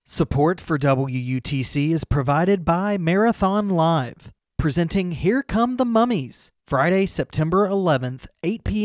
Support for WUTC is provided by Marathon Live, presenting Here Come the Mummies, Friday, September 11th, 8 p.m.